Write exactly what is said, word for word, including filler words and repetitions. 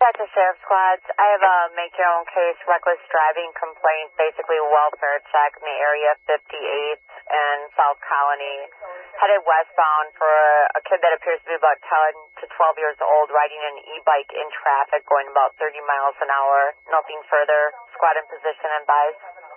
Dispatcher Sheriff Squads, I have a make your own case reckless driving complaint, basically a welfare check in the area fifty-eighth and South Colony, headed westbound for a, a kid that appears to be about ten to twelve years old riding an e-bike in traffic going about thirty miles an hour. Nothing further. Squad in position and advised.